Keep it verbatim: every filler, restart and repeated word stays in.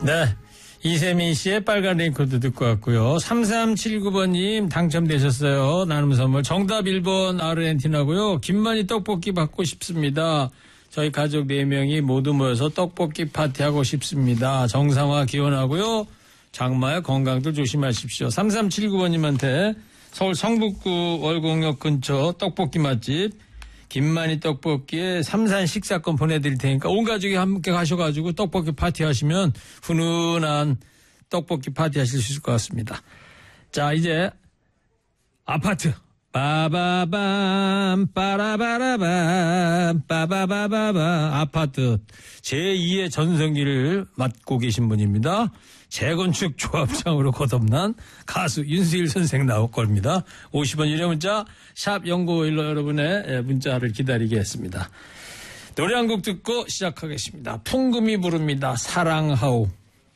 네. 이세민 씨의 빨간 레인코트 듣고 왔고요. 삼삼칠구 번님 당첨되셨어요. 나눔 선물. 정답 일 번 아르헨티나고요. 김만희 떡볶이 받고 싶습니다. 저희 가족 네 명이 모두 모여서 떡볶이 파티하고 싶습니다. 정상화 기원하고요. 장마의 건강들 조심하십시오. 삼삼칠구 번님한테 서울 성북구 월곡역 근처 떡볶이 맛집 김만희 떡볶이에 삼산 식사권 보내드릴 테니까 온 가족이 함께 가셔가지고 떡볶이 파티 하시면 훈훈한 떡볶이 파티 하실 수 있을 것 같습니다. 자, 이제 아파트. 빠바밤 빠라바라밤 빠바바바밤 아파트 제이의 전성기를 맡고 계신 분입니다. 재건축 조합장으로 거듭난 가수 윤수일 선생 나올 겁니다. 오십 원 유료 문자 샵 공구오일로 여러분의 문자를 기다리겠습니다. 노래 한 곡 듣고 시작하겠습니다. 풍금이 부릅니다. 사랑하오.